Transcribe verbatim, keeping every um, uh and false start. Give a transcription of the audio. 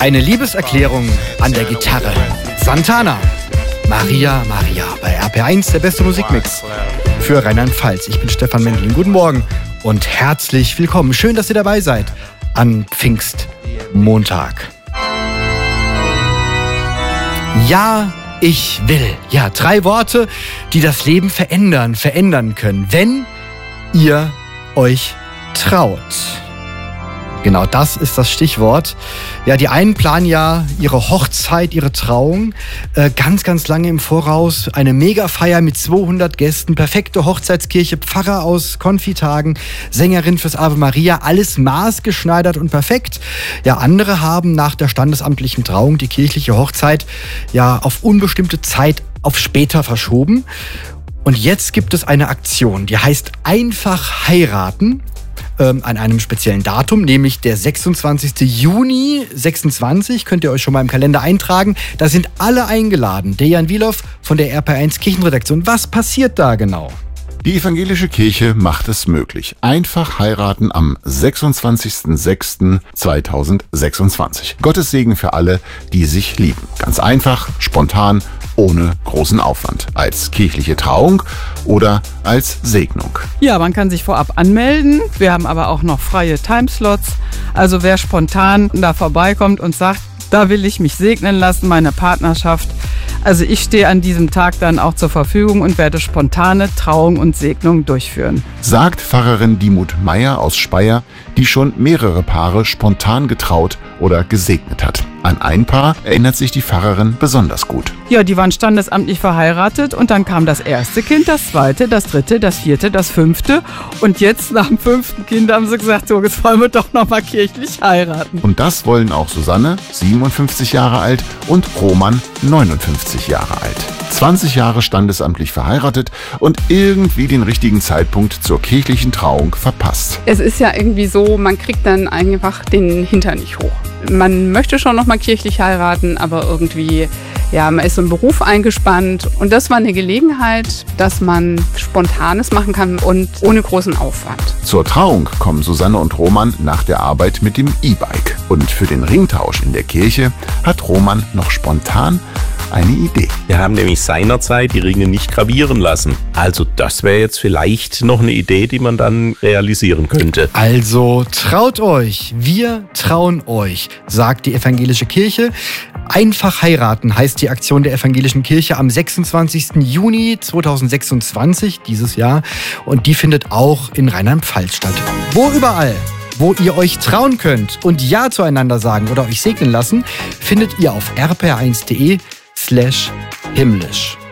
Eine Liebeserklärung an der Gitarre. Santana. Maria, Maria. Bei R P R eins der beste Musikmix für Rheinland-Pfalz. Ich bin Stefan Mendelin. Guten Morgen und herzlich willkommen. Schön, dass ihr dabei seid an Pfingstmontag. Ja, ich will. Ja, drei Worte, die das Leben verändern, verändern können, wenn ihr euch traut. Genau das ist das Stichwort. Ja, die einen planen ja ihre Hochzeit, ihre Trauung äh, ganz, ganz lange im Voraus. Eine Megafeier mit zweihundert Gästen, perfekte Hochzeitskirche, Pfarrer aus Konfitagen, Sängerin fürs Ave Maria, alles maßgeschneidert und perfekt. Ja, andere haben nach der standesamtlichen Trauung die kirchliche Hochzeit ja auf unbestimmte Zeit auf später verschoben. Und jetzt gibt es eine Aktion, die heißt Einfach heiraten. Ähm, an einem speziellen Datum, nämlich der sechsundzwanzigsten Juni sechsundzwanzig, könnt ihr euch schon mal im Kalender eintragen. Da sind alle eingeladen. Dejan Wilow von der R P R eins Kirchenredaktion. Was passiert da genau? Die evangelische Kirche macht es möglich. Einfach heiraten am sechsundzwanzigsten sechsten zweitausendsechsundzwanzig. Gottes Segen für alle, die sich lieben. Ganz einfach, spontan, ohne großen Aufwand. Als kirchliche Trauung oder als Segnung. Ja, man kann sich vorab anmelden. Wir haben aber auch noch freie Timeslots. Also wer spontan da vorbeikommt und sagt, da will ich mich segnen lassen, meine Partnerschaft. Also ich stehe an diesem Tag dann auch zur Verfügung und werde spontane Trauung und Segnung durchführen. Sagt Pfarrerin Dimut Meyer aus Speyer, die schon mehrere Paare spontan getraut oder gesegnet hat. An ein Paar erinnert sich die Pfarrerin besonders gut. Ja, die waren standesamtlich verheiratet und dann kam das erste Kind, das zweite, das dritte, das vierte, das fünfte. Und jetzt nach dem fünften Kind haben sie gesagt, so, jetzt wollen wir doch noch mal kirchlich heiraten. Und das wollen auch Susanne, siebenundfünfzig Jahre alt, und Roman, neunundfünfzig Jahre alt. zwanzig Jahre standesamtlich verheiratet und irgendwie den richtigen Zeitpunkt zur kirchlichen Trauung verpasst. Es ist ja irgendwie so, man kriegt dann einfach den Hintern nicht hoch. Man möchte schon noch mal kirchlich heiraten, aber irgendwie, ja, man ist so im Beruf eingespannt. Und das war eine Gelegenheit, dass man Spontanes machen kann und ohne großen Aufwand. Zur Trauung kommen Susanne und Roman nach der Arbeit mit dem E-Bike. Und für den Ringtausch in der Kirche hat Roman noch spontan eine Idee. Wir haben nämlich seinerzeit die Ringe nicht gravieren lassen. Also das wäre jetzt vielleicht noch eine Idee, die man dann realisieren könnte. Also traut euch, wir trauen euch, sagt die evangelische Kirche. Einfach heiraten heißt die Aktion der evangelischen Kirche am sechsundzwanzigsten Juni zweitausendsechsundzwanzig, dieses Jahr. Und die findet auch in Rheinland-Pfalz statt. Wo überall, wo ihr euch trauen könnt und Ja zueinander sagen oder euch segnen lassen, findet ihr auf r p r eins punkt de slash himmlisch.